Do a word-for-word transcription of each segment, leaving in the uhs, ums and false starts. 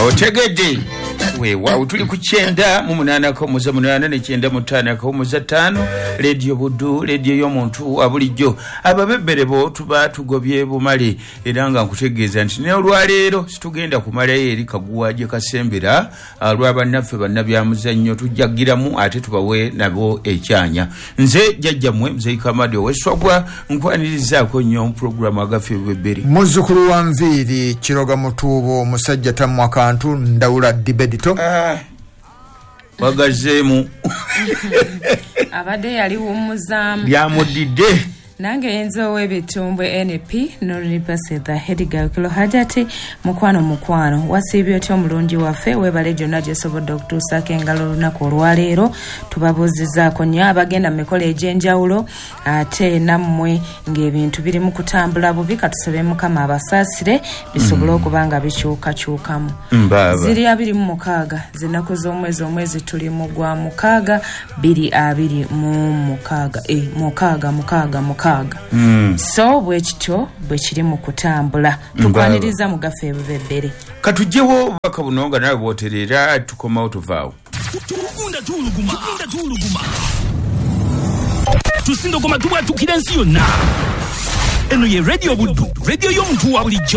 otegedde weewa tuli ku kyenda mu munaana ko muza munaana ne kyenda mu ttaano ko muza ttaano radio Buddu radio y'omuntu abulijjo ababebberebo tuba tugobye bumale era nga nkutegeeza nti ne olwaleero situgenda kumalayo eri kaguwa gye kasembera alw'abannaffe bannabyamuzannyo tujjagiramu ate tubawe nabo ekyanya nze jjajjammwe Mzee Kamadi ow'Esswagwa nkwanirizaako nnyo mu puroguramu agaffe bebberi muzzukulu wa Nviiri Kiroga Mutuubo musajja tamu akantu Ndawula Dibedito ah wagazeemu abadde yali wumuzaamu byamudidde nange yenzo w'ebitumbwe N P Nolipase the Headgirl Kilo Hajati mukwano mukwano wasibyo tyo mulungi waffe webale jonna gyesobodde okutuusako engalo olunaku olwaleero tubabuuzizaako nnyo abagenda mu mikola egy'enjawulo ate nammwe ng'ebintu biri mu kutambula bubi katusebe Mukama abasaasire bisobole okuba nga bikyukakyukamu ziri abiri mu mukaaga zinaku z'omwezi omwezi tuli mu gwa mukaaga biri abiri mu mukaaga e mukaaga mukaaga mukaaga Mm. so bwekityo bwe kiri mu kutambula tukwaniriza mu gaffe ebibebbere katujjewo baka bunonga nawe bwoterera tukomawo tuvaawo tukunda tuluguma tukunda tuluguma tusindogoma tubwatukira ensi yonna eno ye radio Buddu radio y'omuntu wa bulijjo.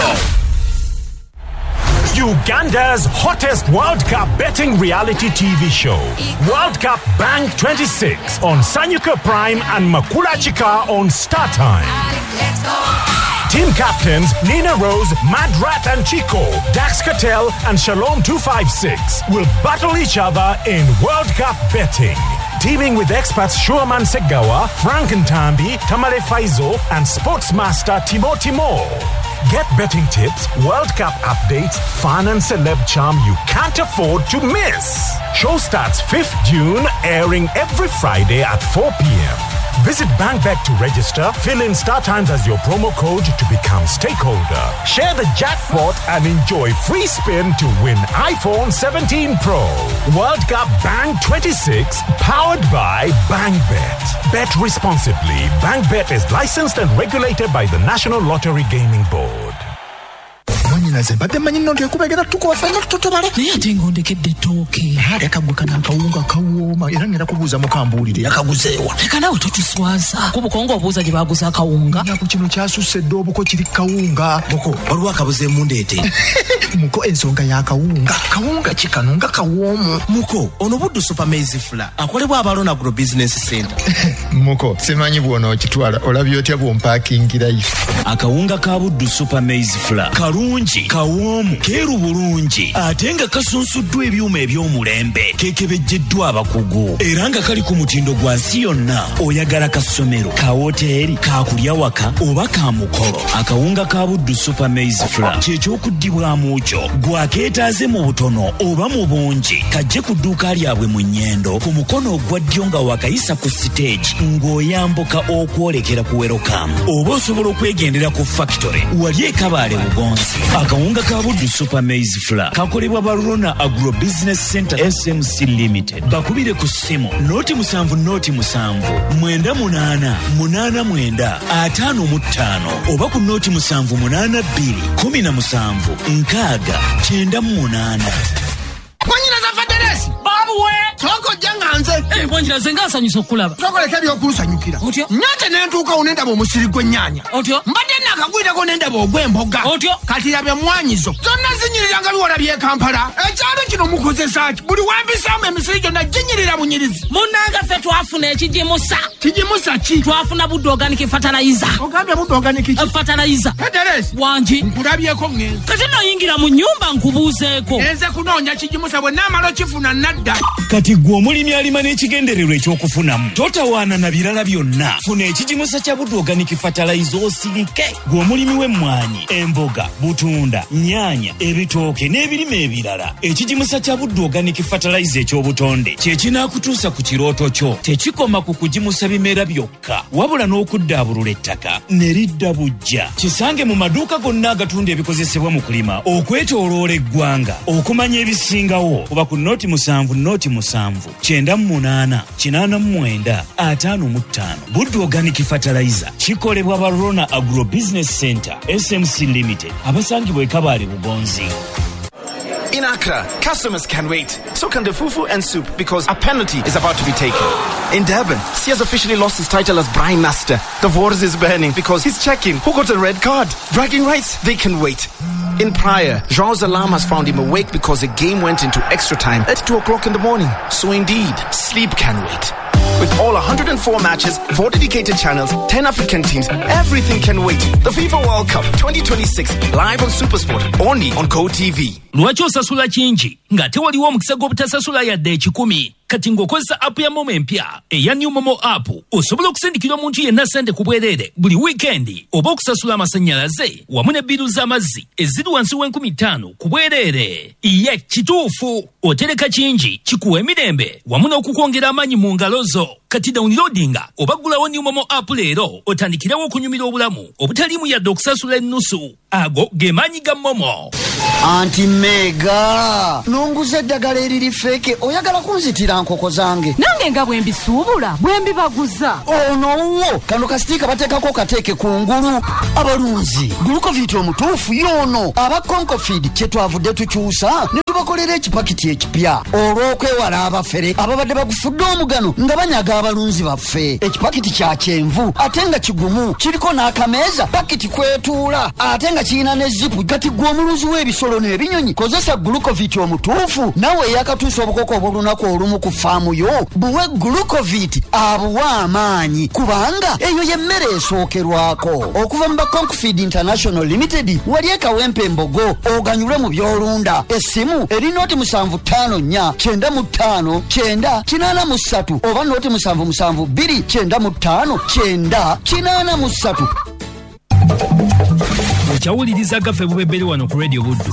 Uganda's hottest World Cup betting reality T V show, World Cup Bang twenty-six on Sanyuka Prime and Makula Chika on Star Time. Team captains Nina Rose, Madrat and Chico, Dax Cattell and Shalom two five six will battle each other in World Cup betting. Teaming with experts Shuaman Segawa, Frank Ntambi, Tamale Faizo and Sportsmaster Timo Timo. Get betting tips, World Cup updates, fun and celeb charm you can't afford to miss. Show starts fifth of June, airing every Friday at four p.m. Visit BankBet to register, fill in Star Times as your promo code to become stakeholder. Share the jackpot and enjoy free spin to win iPhone seventeen Pro. World Cup Bang twenty-six, powered by BankBet. Bet responsibly. BankBet is licensed and regulated by the National Lottery Gaming Board. Mwanyinaze mbadde manyi nno ndekubegera tuko wafana tutobale naye ate ng'ondekedde ettooke hali akagweka n'akawunga kawooma era ngera kubuuza mukambuulire yakaguzeewa leka nawe totuswaza kubukongo obuuza gye baaguze akawunga naku kino kyasusedde obuko kiri kawunga muko waliwo akabuze mundeete muko ensonga y'akawunga kawunga kikano nga kawoomu muko ono Buddu Super Maize Flour akolebwa Abalona Agro Business Center. muko simanyi bw'ono okitwala olabye otya bw'ompaakingirayo akawunga ka Buddu Super Maize Flour kalungi kawoomu keeru bulungi ate nga kasunsuddwa ebyuma eby'omulembe kekebejjeddwa abakugu era nga kali ku mutindo gwa nsi yonna oyagala ka ssomero ka woteeri ka kulya waka oba ka mukolo akawunga ka Buddu Super Maize Flour kyekyokuddibwamu kyo gwakeetaaze mu butono oba mu bungi kajje ku dduuka lyabwe mu nnyendo ku mukono ogwa ddyo nga wakayisa ku siteegi ng'oyambuka okwolekera ku Welcome oba osobola okwegendera ku factory wali e Kabaale Bugonzi. akawunga ka Buddu Super Maize Flour kakolebwa Abalona Agro Business Center S M C Limited. Bakubire ku ssimu noti musanvu noti musanvu mwenda munaana munaana mwenda ataano mu ttaano oba ku noti musanvu munaana bbiri kumi na musanvu nkaaga kyenda mu munaana. Mwanyinaze Federesi babuwe soko janganze eh mwanyinaze ngasanyusa okulaba soko leka byokusanyukira otyo nyate nentuuka onenda bo musiri gw'ennyanya otyo mbadde nakagwirako nenda bo gw'emboga otyo kati labye mwanyizo zonna zinyiriranga biwala by'e Kampala ekyalo kino mukozesa ki buli wambisaamu emisiri gyonna ginyirira bunyirizi munnanga ffe twafuna ekigimusa kigimusa ki twafuna Buddu Organic Fertilizer ogambye Buddu Organic ki Fertilizer Federesi wangi nkulabyeko ngenzi kati noyingira mu nnyumba nkubuuzeeko nze kunoonya kigimusa bwe naamala okifuna nadda kati gwe omulimi alima n'ekigendererwa ekyokufunamu totawaana na birala byonna funa ekigimusa kya Buddu Organic Fertilizer osirike gwe omulimi w'emmwanyi emboga butunda nnyaanya ebitooke n'ebirime ebirala ekigimusa kya Buddu Organic Fertilizer ekyobutonde kye kinaakutuusa ku kirooto kyo tekikoma ku kugimusa bimera byokka wabula n'okuddaabulula ettaka ne lidda bujja kisange mu maduuka gonna agatunda ebikozesebwa mu kulima okwetooloola eggwanga okumanya ebisingawo kuba ku noti musanvu noti musanvu kyenda mu munaana kinaana mu mwenda ataano mu ttaano. Buddu Organic Fertilizer kikolebwa Abalona Agro Business Center S M C Limited abasangibwa e Kabaale Bugonzi. In Accra, customers can wait. So can the fufu and soup because a penalty is about to be taken. In Durban, Sears officially lost his title as Brine Master. The waters is burning because he's checking who got a red card. Bragging rights, they can wait. In Praia, João's alarm has found him awake because the game went into extra time at two o'clock in the morning. So indeed, sleep can wait. With all one hundred four matches, four dedicated channels, ten African teams, everything can wait. The FIFA World Cup twenty twenty-six, live on SuperSport, only on Go T V. Lwaki osasula kingi nga tewaliwo omukisa gw'obutasasula yadde ekikumi kati ng'okozesa app ya Momo empya eya New Momo app osobola okusindikira omuntu yenna ssente ku bwereere buli wiikendi oba okusasula amasannyalaze wamu ne bbiru z'amazzi eziri wansi w'enkumi ttaano ku bwereere. Ye kituufu otereka kingi kikuwa emirembe wamu n'okukwongera amaanyi mu ngalo zo. Kati downloadinga oba ggulawo New Momo app leero otandikirewo okunyumira obulamu obutaliimu yadde okusasula ennusu. Ago ge maanyi ga Momo. Anti Mega nonguze eddagala eriri feke oyagala kunzitira nkoko zange nange nga bwe mbisuubula bwe mbibaguza ono kano kastika bateekako kateeke kungulu abalunzi Glucovit omutuufu yono aba Concofeed kye twavudde tukyusa ne tubakolera ekipakiti ekipya olw'okwewala abafere ababadde bagufudde omugano nga banyaga abalunzi baffe. Ekipakiti kya kyenvu ate nga kigumu kiriko n'akameeza pakiti kwetuula ate nga kirina ne zipu gati gw'omuluzi w'ebisolo n'ebinyonyi. Kozesa Glucovit omutuufu nawe yakatuusa obukoko obulunaku olumu ku faamu yo buwe Glucovit abuwa amaanyi kubanga eyo y'emmere esookerwako. Okuva mu ba Concofeed International Limited wali ekawempe embogo oganyulwe mu byolunda. Essimu eri nooti musanvu ttaano nnya kyenda mu ttaano kyenda kinaana mu ssatu oba nooti musanvu musanvu bbiri kyenda mu ttaano kyenda kinaana mu ssatu. Okyawuliriza Gaffe Bubebberi wano ku Radio Buddu.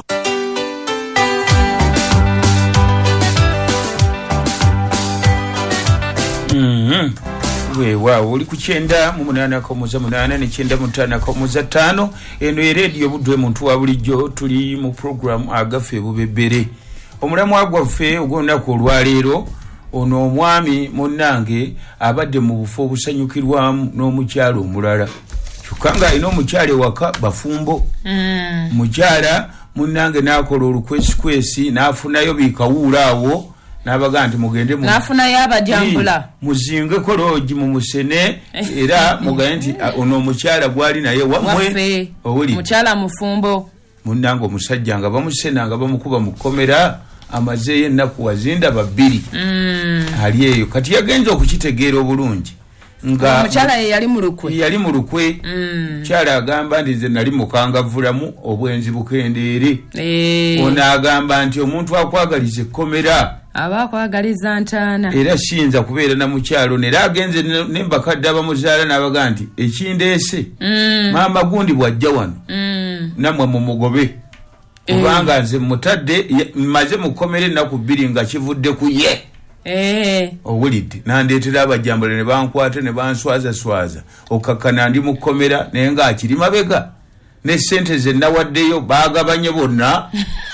Mhm. Wewa uli kuchenda mu munana ko muza munana ne chenda mutana ko muza tano eno e Radio Buddu muntu wa bulijjo tuli mu program Agaffe Bubebberi. Omulamu agwaffe ogonda ku lwaleero ono omwami munnange abadde mu bufo obusanyukirwamu n'omukyalo omulala. Chukanga ino mukyale waka bafumbo. Mm. Mukyala munnange nakola olukwesi kwesi nafunayo bikawulaawo nabaga nti mugende mu nafuna yabajambula muzinge koloji mu musene era mugaye nti ono mukyala gwali naye wamwe owuli mukyala mufumbo munnange omusajja nga bamusena nga bamukuba mukomera amazeye ennaku wazinda babiri. Mm. Ali eyo kati yagenza okukitegeera obulungi nga mukyala yali mu lukwe yali mu lukwe. Mm. Kyala agamba nti nze nali mukangavulamu obwenzi bukendeere. Eh. Ono agamba nti omuntu akwagaliza ekkomera aba akwagaliza ntaana era siyinza kubeera na mukyalo nera agenze nembakadde abamuzaala n'abaga nti ekindeese. Mm. Maama gundi bwajja wano. Mm. Namwe mumugobe kubanga nze mutadde mmaze mukomere ennaku bbiri nga kivudde ku ye. Eh. Owulidde nandeetera abajjambula ne bankwata ne banswaza swaza okakkana ndi mukomera naye nga akiri mabega ne ssente ze nawaddeyo baagabanye bonna.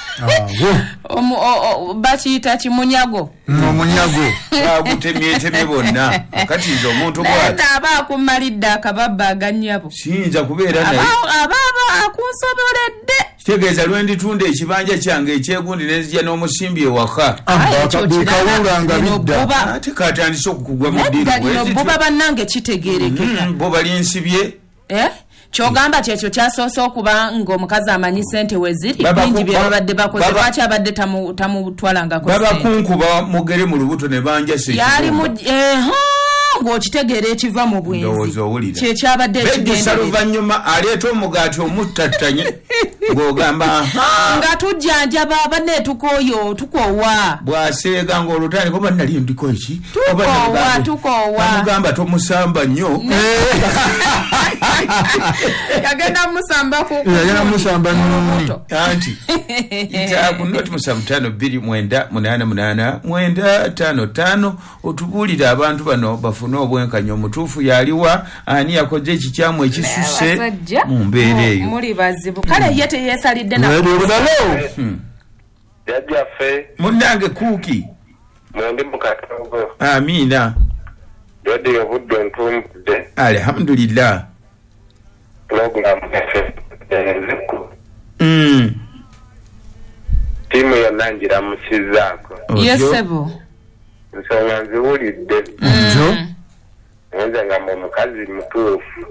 Omu bakiyita kimunyago. Omunyago agutemyetemye bonna kati nze omuntu bw'ati aba akumalidde akababba aganyabo siyinza kubeera naye ababa akunsoboledde kitegeeza lwe nditunda ekibanja kyange ekyegundi nenzija n'omusimbi ewaka bikawulanga bidda ate katandise okukugwa mu ddiiro buba bannange kitegeerekeka bo bali nsibye. Eh? Kyogamba kyekyo kyasoose okuba ng'omukazi amanyi ssente weziri bingi bye babadde bakoze lwaki abadde tamutwalangako ssente. Babakunkuba mugere mu lubuto ne banja se yali mu ng'okitegeera ekiva mu bwenzi kyekyabadde ekigenda luvannyuma aleeta omugaati omuttattanye ng'ogamba nga tujjanjaba banne tukooyo tukoowa bw'aseega ng'olutandika oba nali ndiko eki tukoowa tukoowa amugamba tomusamba nnyo yagenda musamba ku yagenda musamba nnyo anti ita ku noti musanvu ttaano bbiri mwenda munaana munaana mwenda ttaano ttaano otubuulire abantu bano bafune obwenkanya omutuufu yaliwa ani yakoze ekikyamu ekisusse mu mbeera eyo muli bazibu kale ye teyeesalidde na yajjaffe munnange kuuki mwendi mukatogo amiina Radio Buddu entumbudde alhamdulillah program efe eziku mm ti timu yonna ngiramusizaako. Yesebo. Nsonga nziwulidde. Njo. Nze nga mu mukazi mutuufu.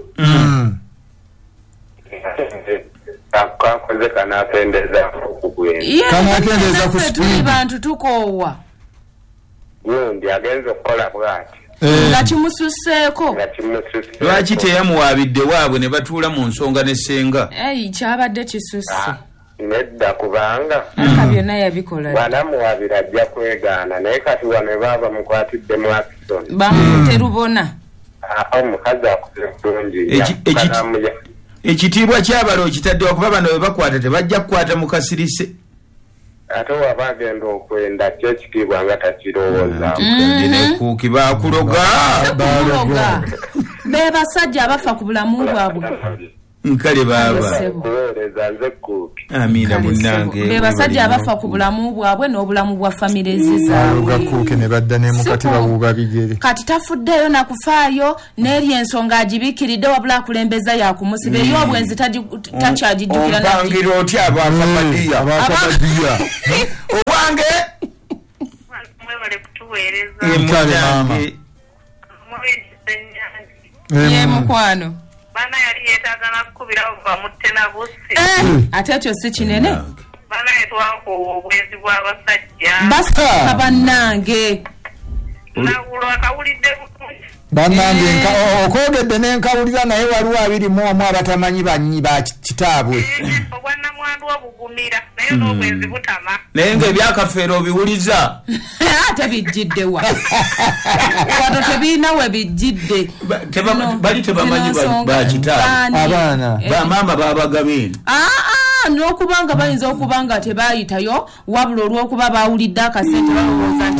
Kakoze kanapendeza okugwenda. Kanapendeza ku speed. Bantu tukoowa. Gundi agenza okukola bwati. Nga kimususseeko. Nga kimususseeko. Lwaki teyamuwaabidde waabwe ne batuula mu nsonga ne ssenga? Eyi kyabadde kisusse. Nedda kubanga. Aka byonna yabikola. Banamuwaabira ajja kwegaana naye kati wano baaba mukwatidde mu action. Bamuterubona. Omukazi akuze bulungi. Ekitiibwa ky'abalo okitadde okuba bano bwe bakwata tebajja kukwata mu kasirise. Ate waba agenda okwenda kyo ekitiibwa nga takirowooza. Kuuki baakuloga. Baakuloga. Be basajja abafa ku bulamu bwabwe. Nkale baaba. Kuweereza nze Kuuki. Amiina munnange. Be basajja abafa ku bulamu bwabwe n'obulamu bwa famire zaabwe. Kuuki ne badda ne mukati bawuuba bigere. Kati tafuddeyo na kufaayo n'eri ensonga agibikiridde wabula akulembeza yakumusiba eyo obwenzi takyagijjukira na ompangira otya abafamadiya abafamadiya owange mwebale kutuweereza emukale mama ye mukwano bana yali yeetaaga nakukubira ova mutte na bussi ate ekyo si kinene bana yetwankoowa obwenzi bw'abasajja basika bannange nagulwa akawulidde bannange nka okwogedde n'enkawulira naye waliwo abiri mu omu abatamanyi banyi ba kitaabwe obwannamwandu obugumira naye n'obwenzi butama naye ng'ebyakafeero obiwuliza ate bijjidde wa wano tebiina we bijjidde bali tebamanyi ba kitaabwe abaana bamaama babagabeeni n'okubanga bayinza okuba nga tebayitayo wabula olw'okuba bawulidde akasente balowooza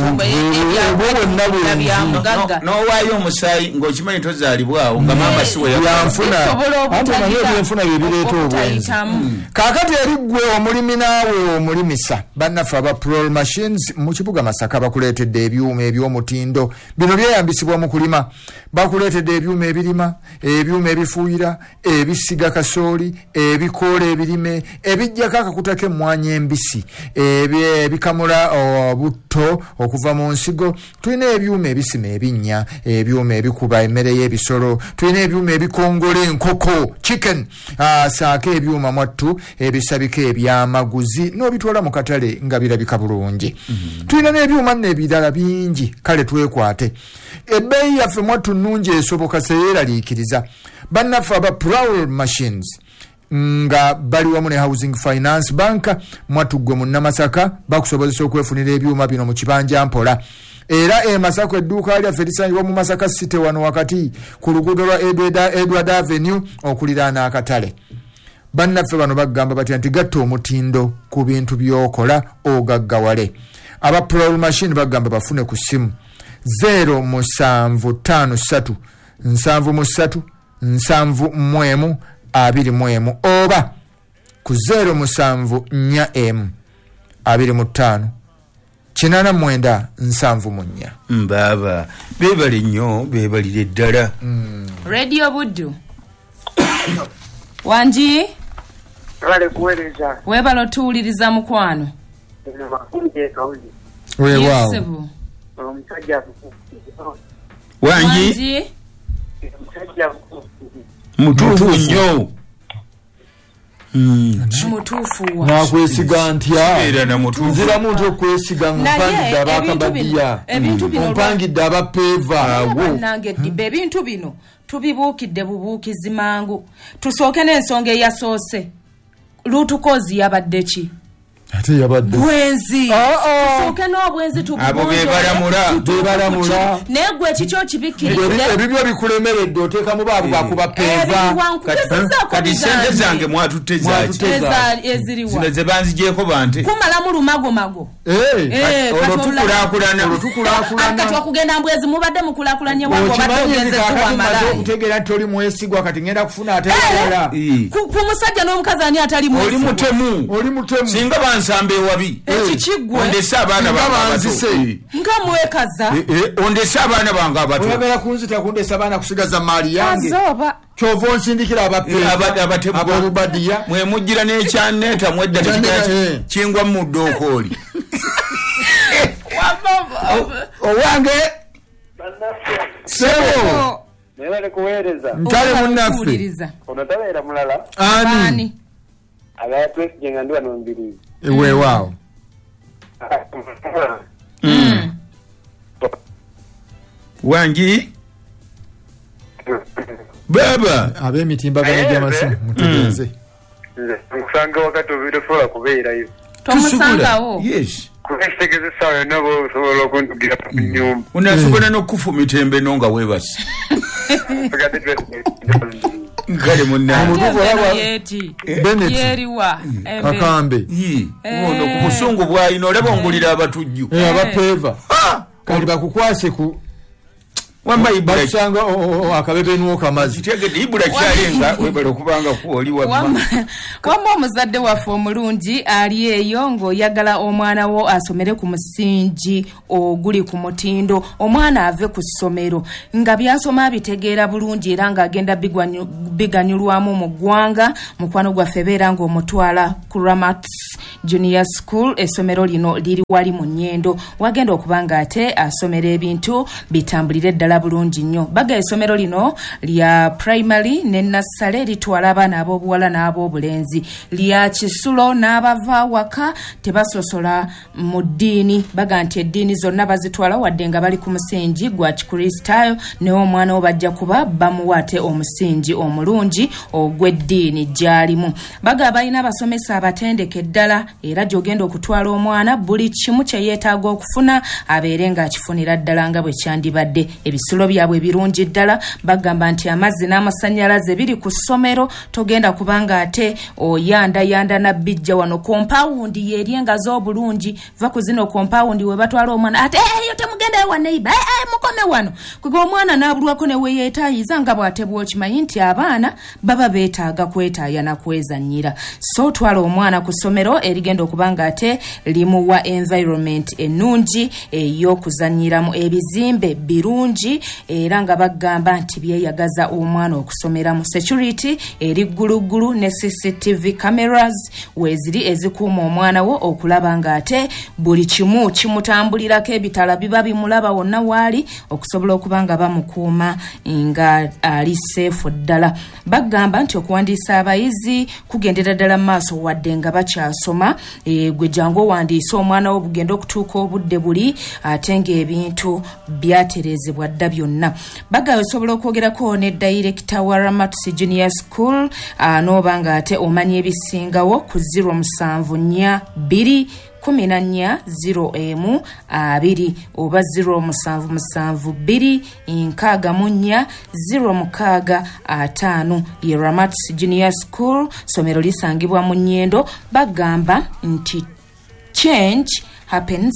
nti byamugagga n'owaayo omusaayi ng'okimanyi tozaalibwawo nga maama si weyanfuna ebyenfuna byebireeta obwenzi kaakati eri ggwe omulimi naawe omulimisa bannaffe aba Prol Machines mu kibuga Masaka bakuleetedde ebyuma eby'omutindo bino byeyambisibwa mu kulima bakuleetedde ebyuma ebirima ebyuma ebifuuyira ebisiga kasooli ebikoola ebirime ebijjako akakuta k'emmwanyi embisi ebikamula obutto okuva mu nsigo tulina ebyuma ebisima ebinnya ebyuma ebikuba emmere y'ebisolo tulina ebyuma ebikongola enkoko chicken saako ebyuma mwattu ebisabika ebyamaguzi n'obitwala mu katale nga birabika bulungi tulina n'ebyuma n'ebirala bingi kale twekwate ebbeeyi yaffe mwattu nnungi esoboka seyeeraliikiriza bannaffe aba Prol Machines nga bali wamu ne Housing Finance Bank mwatuggwe mu Namasaka bakusobozesa okwefunira ebyuma bino mu kibanja mpola era e Masaka edduuka lyaffe lisangibwa mu Masaka City wano wakati ku luguudo lwa Edward Avenue okuliraana akatale bannaffe bano bagamba batya nti gatta omutindo ku bintu by'okola ogaggawale aba Prol Machine bagamba bafune ku ssimu zero musanvu tano satu nsanvu mu ssatu nsanvu mwemu abiri mwemu oba ku zero musanvu nnya emu abiri mu ttaano kinana mwenda nsanvu mu nnya mbaba beebale nnyo beebalire ddala Radio Buddu wanji wale kuweereza weebala otuwuliriza mukwano weewaawo omusajja wanji omusajja mutuufu nnyo mutuufu nakwesiga ntya era na mutuufu nzira muntu okwesiga mpangidde abakabadiya mpangidde abapeeva nange dibbe ebintu bino tubibuukidde bubuukizi mangu tusooke n'ensonga eyasoose lutukozi yabadde ki ate yabadde bwenzi tusooke n'obwenzi abo bebalamula bebalamula naye gwe ekikyo kibikiridde ebibyo bikulemeredde oteeka mu baabu bakubapeeva kati sente zange mwatutte zaki eziriwa zino ze banzigyeko bante kumalamu lumagomago kati okugenda mbwezi mubadde mukulakulanye wange obadde ogenzezewamala okutegeera nti oli mwesigwa kati ngenda kufuna ate era ku musajja n'omukazi ani atali oli mutemu oli mutemu singa bansambe ewabi ekikigwe ondese abaana bange nga mwekaza ondese abaana bange abato oyagala kunzita kundesa abaana kusigaza maali yange azoba Chovo nsindikira abapeera abalubadiya mwe mujira n'ekyaneta mwedda kingwa mu ddokoli owange sebo Newale kuweereza ntale munnaffe ono tabeera mulala ani agatwesigye ndi wano mbiriizi weewaawo wangi baba ab'emitimbagano gy'amasimu mutegeeze nkusanga wakati obitosobola kubeerayo tomusangawo yes kubeesigeza essaawa yonna bosobola okuntugira mu nnyumba unasobola n'okufumita embeeno nga weebasi nkale munnaakambe ono ku busungu bw'ayina olaba ongulira abatujju abapeeva kali bakukwase ku wambaibulanga akabebe n'okamazi tegedde ibula kyalenga webale okubanga kuoli wamma omuzadde waffe omulungi ali eyo ng'oyagala omwana wo asomere ku musingi oguli ku mutindo omwana ave ku ssomero nga byasoma bitegeera bulungi era ng'agenda biganyulwamu mu ggwanga mukwano gwaffe beera ng'omutwala ku Ramat Junior School essomero lino liri wali mu Nnyendo wagenda okuba ng'ate asomera ebintu bitambulire ddala bulungi nnyo baga essomero lino lya primary ne nassale litwala abaana ab'obuwala n'ab'obulenzi lya kisulo n'abava waka tebasosola mu ddiini baga nti eddiini zonna bazitwala wadde nga bali ku musingi gwa kikristaayo naye omwana wo bajja kuba bamuwate omusingi omulungi ogw'eddiini gy'alimu baga balina abasomesa abatendeke ddala era gy'ogenda okutwala omwana buli kimu kye yeetaaga okufuna abeere ng'akifunira ddala nga bwe kyandibadde ebisulo byabwe birungi ddala bagamba nti amazzi n'amasannyalaze biri ku ssomero togenda kubanga ate oyandayanda nabbijja wano kompawundi yeryenga z'obulungi va ku zino kompawundi we batwala omwana ate eyo temugendayo wa neiba mukome wano kwega omwana n'abulwako ne weyeetaayiza nga bw'ate bw'okimanyi nti abaana baba beetaaga kwetaaya na kwezannyira so twala omwana ku ssomero erigenda okuba nga ate limuwa environment ennungi ey'okuzannyiramu ebizimbe birungi era nga bagamba nti byeyagaza omwana okusomera mu security eri gguluggulu ne C C T V cameras weziri ezikuuma omwana wo okulaba nga ate buli kimu kimutambulirako ebitala biba bimulaba wonna waali okusobola okuba nga bamukuuma nga ali seefu ddala bagamba nti okuwandiisa abayizi kugendera ddala mu maaso wadde nga bakyasoma e, gwe jangu owandiisa omwana wo bugenda okutuuka obudde buli ate ng'ebintu byaterezebwa dda byonna bagawe osobola okwogerako ne director wa Ramat Junior School n'oba nga ate omanya ebisingawo ku zero musanvu nnya bbiri kumi na nnya zero emu abiri oba zero musanvu musanvu bbiri nkaaga mu nnya zero mukaaga ataano ye Ramat Junior School somero lisangibwa mu Nnyendo bagamba nti change happens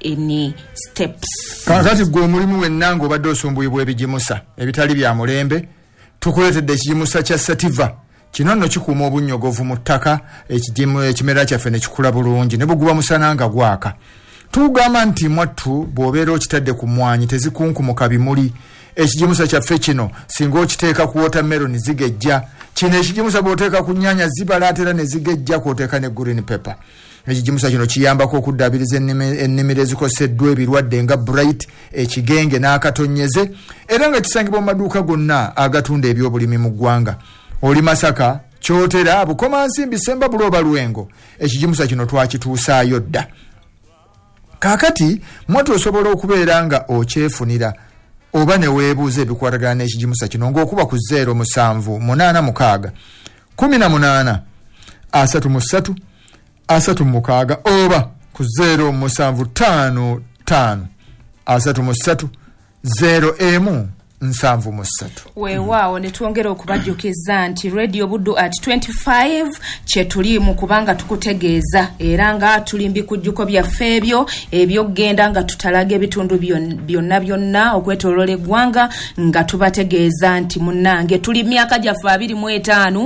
in steps. Kakati gwe omulimu wennanga obadde osumbuyibwa ebigimusa ebitali bya mulembe tukuleetedde ekigimusa kya Sativa kino nno kikuuma obunnyogovu mu ttaka ekidimu ekimera kyaffe ne kikula bulungi ne buguba musana nga gwaka tugamba nti mwattu bw'obeera okitadde ku mwanyi tezikunkumuka bimuli ekigimusa kyaffe kino singa okiteeka ku watermelon zigejja kino ekigimusa bw'oteeka ku nnyaanya zibalaatera ne zigejja kw'oteeka ne green pepper ekigimusa kino kiyambako okuddaabiriza ennimiro ezikoseddwa ebirwadde nga bright ekigenge n'akatonyeze era nga kisangibwa mu maduuka gonna agatunda ebyobulimi mu ggwanga oli Masaka kyotera Bukomansimbi Semba Buloba Lwengo ekigimusa kino twakituusaayo dda kaakati mwatu osobola okubeera nga okyefunira oba ne weebuuza ebikwatagana n'ekigimusa kino ng'okuba ku zero musanvu munaana mukaaga kumi na munaana asatu mu ssatu asatu mukaaga oba ku zero musanvu ttaano ttaano asatu mu ssatu zero emu nsanvu mu ssatu weewaawo ne twongera okubajjukiza nti radio buddu at twenty-five kye tulimu kubanga tukutegeeza era nga tuli mbikujjuko byaffe ebyo ebyokgenda nga tutalaga ebitundu byonna byonna okwetooloola eggwanga nga tubategeeza nti munnange tuli myaka gyaffe abiri mu etaano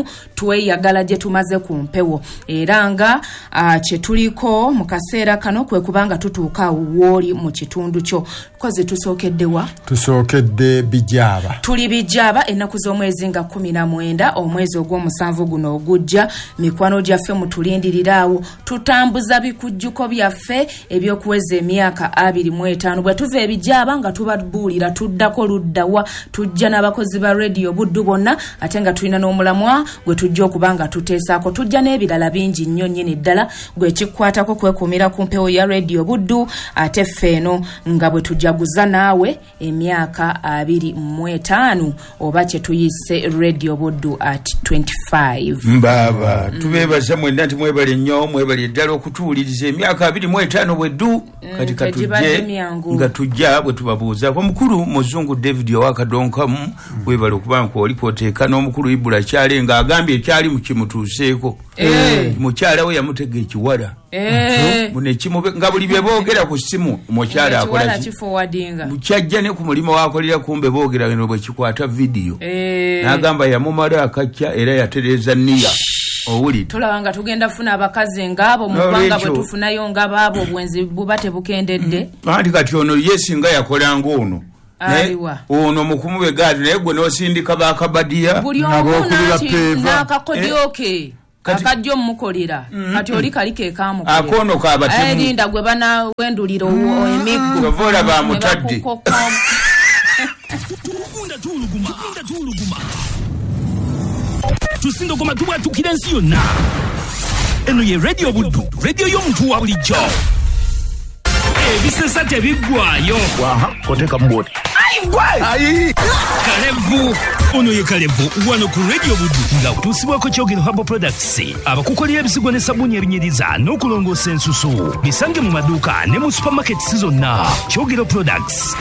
tweyagala gye tumaze ku mpewo era nga uh, kye tuliko mu kaseera kano kwe kubanga tutuuka wooli mu kitundu kyo kozi tusookeddewa tusookedde Bijaba tuli Bijaba ennaku z'omwezi nga kumi na mwenda omwezi ogw'omusanvu guno ogujja mikwano gyaffe mutulindiriraawo tutambuza bikujjuko byaffe ebyokuweza emyaka abiri mu etaano bwe tuva Bijaba nga tubabuulira tuddako luddawa tujja n'abakozi ba radio Buddu bonna ate nga tulina n'omulamwa gwe tujja okubanga tuteesaako tujja n'ebirala bingi nnyo nnyini ddala gwe kikwatako kwekuumira ku mpewo ya radio Buddu ate ffeeno nga bwe tujaguza naawe emyaka abiri mu etaano oba kye tuyise radio Buddu at twenty-five mbaba mm. tubebaza mwenda nti mwebale nnyo mwebale ddala okutuwuliriza emyaka abiri mu etaano bweddu kati katujje nga tujja bwe tubabuuza ko mukulu muzungu David Owakadonkamu mm. webale okuba nko olipoteeka n'omukulu Ibula Kyale nga agambye ekyali mu kimutuuseeko eh. mukyala we yamutega ekiwala eh. mune kimube nga buli bye boogera ku ssimu mukyala akola mukyajja ne ku mulimo wakolera kumbe boogera ngeno bwe kikwata video eh. n'agamba yamumala akacya era yatereeza nniya owuli tulabanga tugenda funa abakazi ngabo mu bbanga bwe tufunayo nga baabo obwenzi buba tebukendedde anti kati ono yesinga yakola ng'ono aliwa ono mukumube gadi naye gwe n'osindika bakabadiya n'abokulira peva n'akakodyoke akajjo mukolera kati oli kaliko ekamukolera akono kabatemu ayinda gwe bana wenduliro emiggo bavola ba mutadde tukunda tuluguma tukunda tuluguma tusindo koma tubwatukira ensi yonna eno ye radio Buddu radio y'omuntu wa bulijjo ebisesa tebiggwayo waha koteka mboti ayi Kalevu ono ye Kalevu wano ku radio Buddu nga tusibwako Kyogero Herbal Products abakukolera ebisigo ne sabuni ebinyiriza n'okulongoosa ensusu bisange mu maduuka ne mu supermarkets zonna Kyogero Products